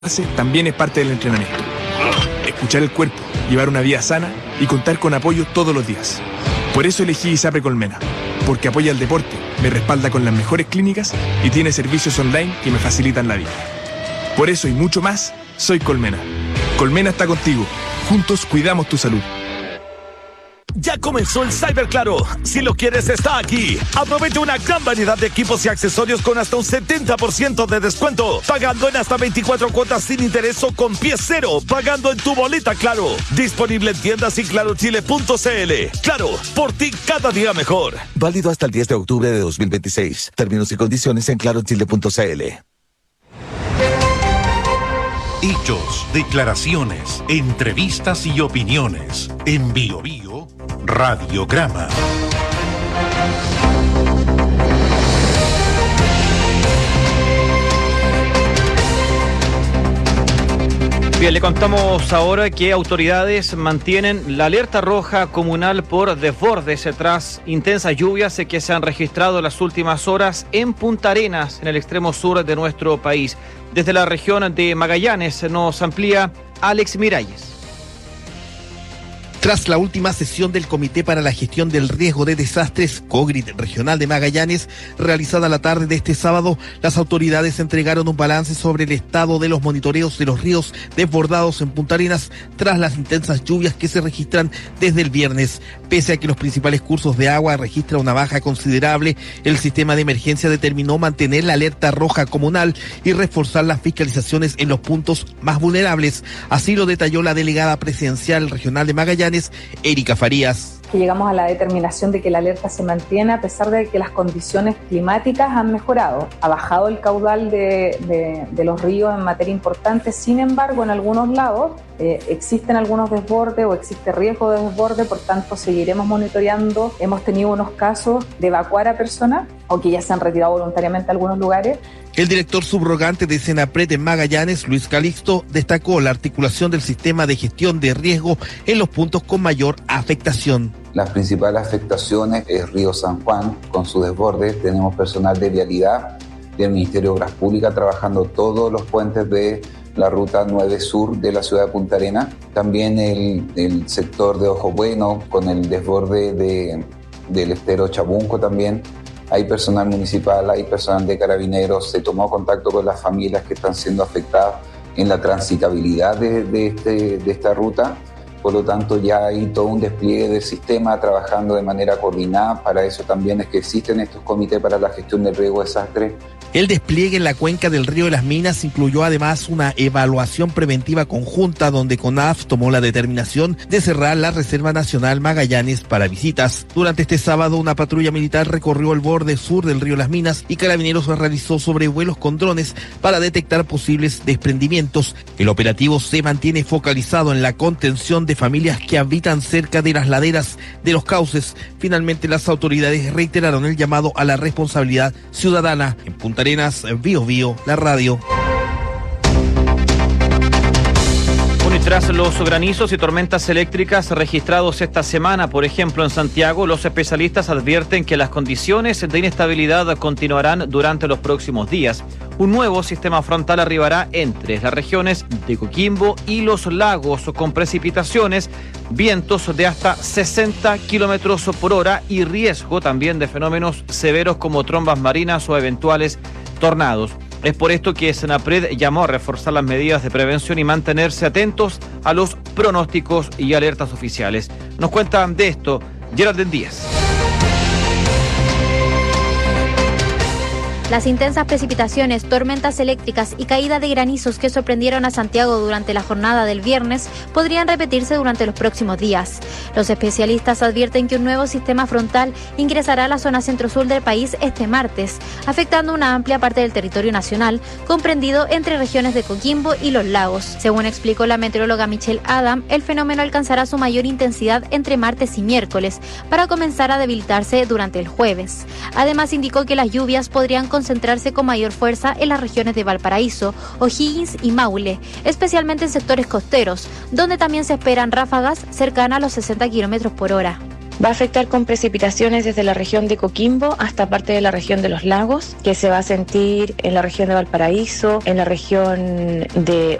También es parte del entrenamiento. Escuchar el cuerpo, llevar una vida sana y contar con apoyo todos los días. Por eso elegí ISAPRE Colmena, porque apoya el deporte, me respalda con las mejores clínicas y tiene servicios online que me facilitan la vida. Por eso y mucho más, soy Colmena. Colmena está contigo. Juntos cuidamos tu salud. Ya comenzó el Cyber Claro. Si lo quieres, está aquí. Aprovecha una gran variedad de equipos y accesorios con hasta un 70% de descuento. Pagando en hasta 24 cuotas sin interés o con pie cero. Pagando en tu boleta Claro. Disponible en tiendas y clarochile.cl. Claro, por ti cada día mejor. Válido hasta el 10 de octubre de 2026. Términos y condiciones en clarochile.cl. Hechos, declaraciones, entrevistas y opiniones. En Bio Bio Radiograma. Bien, le contamos ahora que autoridades mantienen la alerta roja comunal por desbordes tras intensas lluvias que se han registrado en las últimas horas en Punta Arenas, en el extremo sur de nuestro país. Desde la región de Magallanes nos amplía Alex Miralles. Tras la última sesión del Comité para la Gestión del Riesgo de Desastres, COGRID Regional de Magallanes, realizada la tarde de este sábado, las autoridades entregaron un balance sobre el estado de los monitoreos de los ríos desbordados en Punta Arenas tras las intensas lluvias que se registran desde el viernes. Pese a que los principales cursos de agua registran una baja considerable, el sistema de emergencia determinó mantener la alerta roja comunal y reforzar las fiscalizaciones en los puntos más vulnerables. Así lo detalló la delegada presidencial regional de Magallanes, Erika Farías. Que llegamos a la determinación de que la alerta se mantiene a pesar de que las condiciones climáticas han mejorado. Ha bajado el caudal de los ríos en materia importante, sin embargo, en algunos lados existen algunos desbordes o existe riesgo de desborde, por tanto seguiremos monitoreando. Hemos tenido unos casos de evacuar a personas o que ya se han retirado voluntariamente a algunos lugares. El director subrogante de Senapred en Magallanes, Luis Calixto, destacó la articulación del sistema de gestión de riesgo en los puntos con mayor afectación. Las principales afectaciones es Río San Juan, con su desborde. Tenemos personal de vialidad del Ministerio de Obras Públicas trabajando todos los puentes de la ruta 9 Sur de la ciudad de Punta Arenas. También el sector de Ojo Bueno, con el desborde del estero Chabunco también. Hay personal municipal, hay personal de carabineros. Se tomó contacto con las familias que están siendo afectadas en la transitabilidad de esta ruta. Por lo tanto, ya hay todo un despliegue del sistema trabajando de manera coordinada. Para eso también es que existen estos comités para la gestión del riesgo de desastre. El despliegue en la cuenca del río de las Minas incluyó además una evaluación preventiva conjunta donde CONAF tomó la determinación de cerrar la Reserva Nacional Magallanes para visitas. Durante este sábado, una patrulla militar recorrió el borde sur del río Las Minas y Carabineros realizó sobrevuelos con drones para detectar posibles desprendimientos. El operativo se mantiene focalizado en la contención de familias que habitan cerca de las laderas de los cauces. Finalmente, las autoridades reiteraron el llamado a la responsabilidad ciudadana. En Punta Arenas, Bio Bio, la radio. Bueno, y tras los granizos y tormentas eléctricas registrados esta semana, por ejemplo en Santiago, los especialistas advierten que las condiciones de inestabilidad continuarán durante los próximos días. Un nuevo sistema frontal arribará entre las regiones de Coquimbo y los lagos, con precipitaciones, vientos de hasta 60 kilómetros por hora y riesgo también de fenómenos severos como trombas marinas o eventuales tornados. Es por esto que Senapred llamó a reforzar las medidas de prevención y mantenerse atentos a los pronósticos y alertas oficiales. Nos cuentan de esto Geraldine Díaz. Las intensas precipitaciones, tormentas eléctricas y caída de granizos que sorprendieron a Santiago durante la jornada del viernes podrían repetirse durante los próximos días. Los especialistas advierten que un nuevo sistema frontal ingresará a la zona centro-sur del país este martes, afectando una amplia parte del territorio nacional, comprendido entre regiones de Coquimbo y los lagos. Según explicó la meteoróloga Michelle Adam, el fenómeno alcanzará su mayor intensidad entre martes y miércoles, para comenzar a debilitarse durante el jueves. Además, indicó que las lluvias podrían concentrarse con mayor fuerza en las regiones de Valparaíso, O'Higgins y Maule, especialmente en sectores costeros, donde también se esperan ráfagas cercanas a los 60 kilómetros por hora. Va a afectar con precipitaciones desde la región de Coquimbo hasta parte de la región de los lagos, que se va a sentir en la región de Valparaíso, en la región de